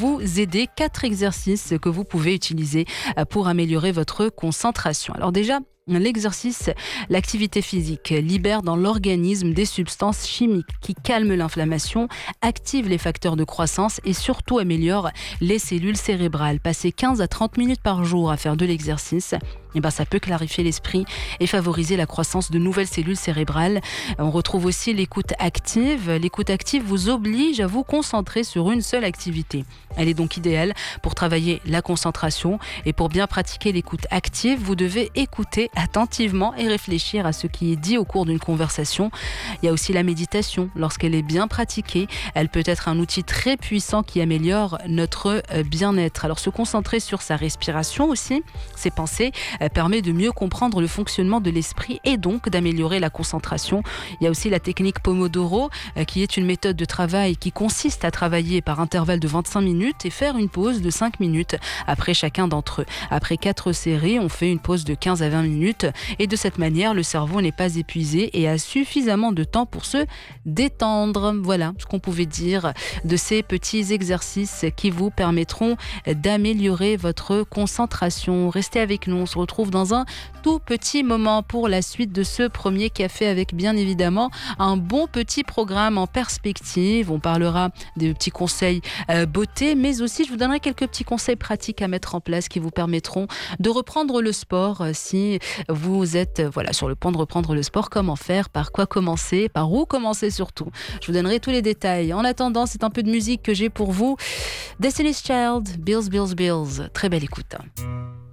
vous aider. 4 exercices que vous pouvez utiliser pour améliorer votre concentration. Alors déjà, l'exercice, l'activité physique libère dans l'organisme des substances chimiques qui calment l'inflammation, activent les facteurs de croissance et surtout améliorent les cellules cérébrales. Passer 15 à 30 minutes par jour à faire de l'exercice, ça peut clarifier l'esprit et favoriser la croissance de nouvelles cellules cérébrales. On retrouve aussi l'écoute active. L'écoute active vous oblige à vous concentrer sur une seule activité. Elle est donc idéale pour travailler la concentration et pour bien pratiquer l'écoute active, vous devez écouter attentivement et réfléchir à ce qui est dit au cours d'une conversation. Il y a aussi la méditation. Lorsqu'elle est bien pratiquée, elle peut être un outil très puissant qui améliore notre bien-être. Alors se concentrer sur sa respiration aussi, ses pensées, permet de mieux comprendre le fonctionnement de l'esprit et donc d'améliorer la concentration. Il y a aussi la technique Pomodoro qui est une méthode de travail qui consiste à travailler par intervalle de 25 minutes et faire une pause de 5 minutes après chacun d'entre eux. Après 4 séries, on fait une pause de 15 à 20 minutes et de cette manière, le cerveau n'est pas épuisé et a suffisamment de temps pour se détendre. Voilà ce qu'on pouvait dire de ces petits exercices qui vous permettront d'améliorer votre concentration. Restez avec nous, on se retrouve dans un tout petit moment pour la suite de ce premier café avec bien évidemment un bon petit programme en perspective. On parlera des petits conseils beauté, mais aussi je vous donnerai quelques petits conseils pratiques à mettre en place qui vous permettront de reprendre le sport si vous êtes sur le point de reprendre le sport. Comment faire, par quoi commencer, par où commencer surtout. Je vous donnerai tous les détails. En attendant, c'est un peu de musique que j'ai pour vous. Destiny's Child, Bills, Bills, Bills. Très belle écoute.